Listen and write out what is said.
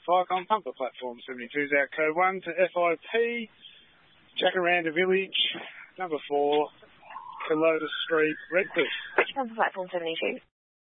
Vicon, Pumper Platform 72's out code 1 to FIP, Jacaranda Village, number 4, Kalota Street, Redcliffe. Pumper Platform 72.